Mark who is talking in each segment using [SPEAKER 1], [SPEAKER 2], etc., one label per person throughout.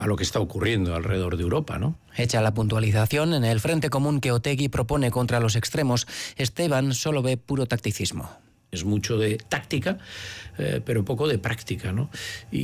[SPEAKER 1] a lo que está ocurriendo alrededor de Europa, ¿no?
[SPEAKER 2] Hecha la puntualización, en el frente común que Otegi propone contra los extremos, Esteban solo ve puro tacticismo.
[SPEAKER 1] Es mucho de táctica, pero poco de práctica, ¿no?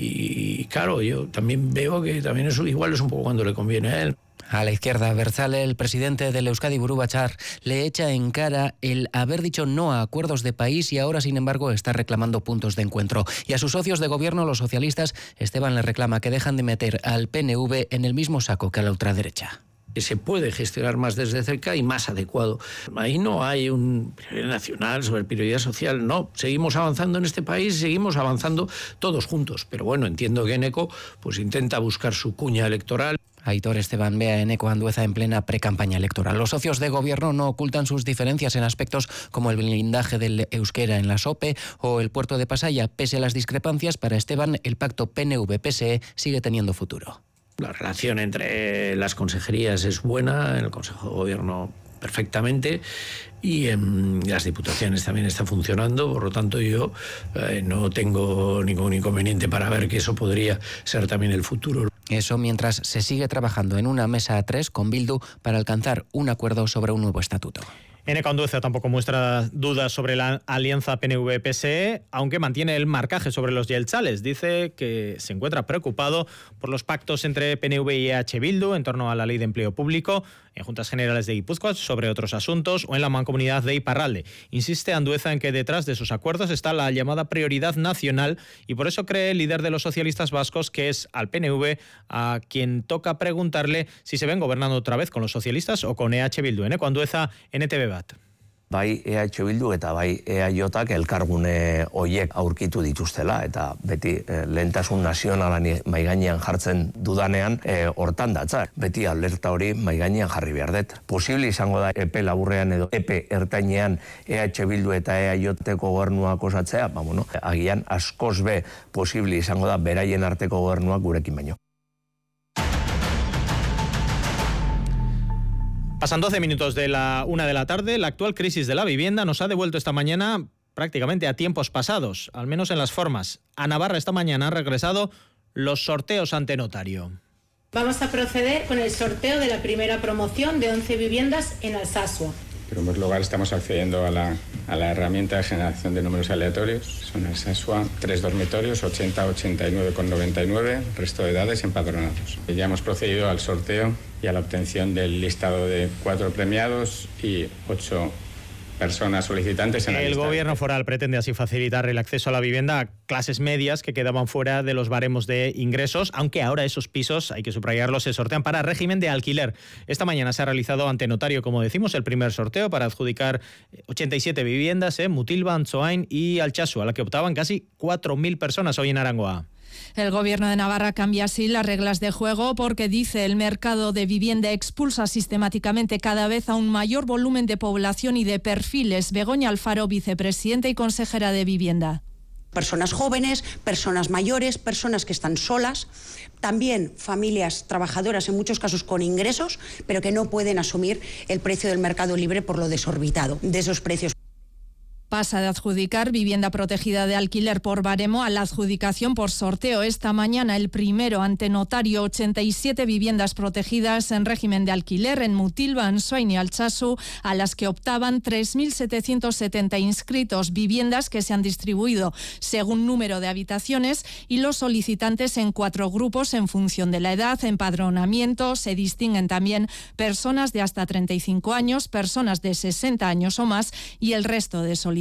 [SPEAKER 1] Y claro, yo también veo que también eso igual es un poco cuando le conviene a él.
[SPEAKER 2] A la izquierda, Berzale, el presidente del Euskadi Buru Batzar, le echa en cara el haber dicho no a acuerdos de país y ahora, sin embargo, está reclamando puntos de encuentro. Y a sus socios de gobierno, los socialistas, Esteban le reclama que dejan de meter al PNV en el mismo saco que a la ultraderecha.
[SPEAKER 1] Que se puede gestionar más desde cerca y más adecuado. Ahí no hay un prioridad nacional sobre prioridad social, no. Seguimos avanzando en este país, seguimos avanzando todos juntos. Pero bueno, entiendo que Eneco pues intenta buscar su cuña electoral.
[SPEAKER 2] Aitor Esteban ve a Eneco Andueza en plena precampaña electoral. Los socios de gobierno no ocultan sus diferencias en aspectos como el blindaje del euskera en la SOPE o el puerto de Pasaia. Pese a las discrepancias, para Esteban el pacto PNV-PSE sigue teniendo futuro.
[SPEAKER 1] La relación entre las consejerías es buena, en el Consejo de Gobierno perfectamente, y en las diputaciones también está funcionando, por lo tanto yo no tengo ningún inconveniente para ver que eso podría ser también el futuro.
[SPEAKER 2] Eso mientras se sigue trabajando en una mesa a tres con Bildu para alcanzar un acuerdo sobre un nuevo estatuto.
[SPEAKER 3] Eneco Andueza tampoco muestra dudas sobre la alianza PNV-PSE, aunque mantiene el marcaje sobre los jeltzales. Dice que se encuentra preocupado por los pactos entre PNV y EH Bildu en torno a la ley de empleo público, en Juntas Generales de Guipúzcoa sobre otros asuntos o en la mancomunidad de Iparralde. Insiste Andueza en que detrás de esos acuerdos está la llamada prioridad nacional y por eso cree el líder de los socialistas vascos que es al PNV a quien toca preguntarle si se ven gobernando otra vez con los socialistas o con EH Bildu. Eneco Andueza, NTV Bat.
[SPEAKER 4] Bai EH Bildu eta bai EAJak elkargune hoiek aurkitu dituztela eta beti lehentasun nazionalan maigainean jartzen dudanean hortan datza. Beti alerta hori maigainean jarri behar dut. Posible izango da epe laburrean edo epe ertainean EH Bildu eta EAJeko gobernuak osatzea, agian askoz be posible izango da beraien arteko gobernuak gurekin baino.
[SPEAKER 3] Pasan 12 minutos de la 1 de la tarde. La actual crisis de la vivienda nos ha devuelto esta mañana prácticamente a tiempos pasados, al menos en las formas. A Navarra esta mañana han regresado los sorteos ante notario.
[SPEAKER 5] Vamos a proceder con el sorteo de la primera promoción de 11 viviendas en Alsasua.
[SPEAKER 6] En primer lugar estamos accediendo a la herramienta de generación de números aleatorios. Son Alsasua, 3 dormitorios, 80-89,99, resto de edades empadronados. Ya hemos procedido al sorteo y a la obtención del listado de 4 premiados y 8 personas solicitantes en la lista.
[SPEAKER 3] El gobierno foral pretende así facilitar el acceso a la vivienda a clases medias que quedaban fuera de los baremos de ingresos, aunque ahora esos pisos, hay que subrayarlo, se sortean para régimen de alquiler. Esta mañana se ha realizado ante notario, como decimos, el primer sorteo para adjudicar 87 viviendas en Mutilva, Antsoain y Altsasu, a la que optaban casi 4.000 personas hoy en Arangoa.
[SPEAKER 7] El gobierno de Navarra cambia así las reglas de juego porque, dice, el mercado de vivienda expulsa sistemáticamente cada vez a un mayor volumen de población y de perfiles. Begoña Alfaro, vicepresidenta y consejera de Vivienda.
[SPEAKER 8] Personas jóvenes, personas mayores, personas que están solas, también familias trabajadoras, en muchos casos con ingresos, pero que no pueden asumir el precio del mercado libre por lo desorbitado de esos precios.
[SPEAKER 7] Pasa de adjudicar vivienda protegida de alquiler por baremo a la adjudicación por sorteo. Esta mañana el primero ante notario, 87 viviendas protegidas en régimen de alquiler en Mutilva, Antsoain y Altsasu, a las que optaban 3.770 inscritos, viviendas que se han distribuido según número de habitaciones y los solicitantes en 4 grupos en función de la edad, empadronamiento. Se distinguen también personas de hasta 35 años, personas de 60 años o más y el resto de solicitantes.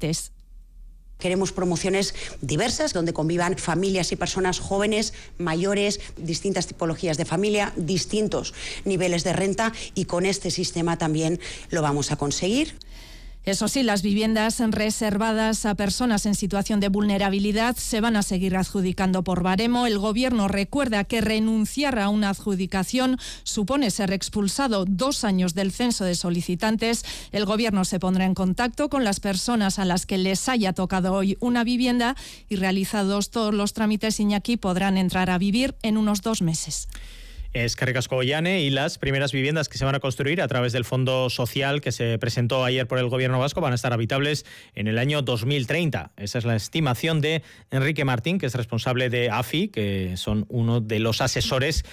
[SPEAKER 8] Queremos promociones diversas, donde convivan familias y personas jóvenes, mayores, distintas tipologías de familia, distintos niveles de renta, y con este sistema también lo vamos a conseguir.
[SPEAKER 7] Eso sí, las viviendas reservadas a personas en situación de vulnerabilidad se van a seguir adjudicando por baremo. El Gobierno recuerda que renunciar a una adjudicación supone ser expulsado 2 años del censo de solicitantes. El Gobierno se pondrá en contacto con las personas a las que les haya tocado hoy una vivienda y, realizados todos los trámites, Iñaki, podrán entrar a vivir en unos 2 meses.
[SPEAKER 3] Eskerrik asko, Ollane, y las primeras viviendas que se van a construir a través del Fondo Social que se presentó ayer por el Gobierno vasco van a estar habitables en el año 2030. Esa es la estimación de Enrique Martín, que es responsable de AFI, que son uno de los asesores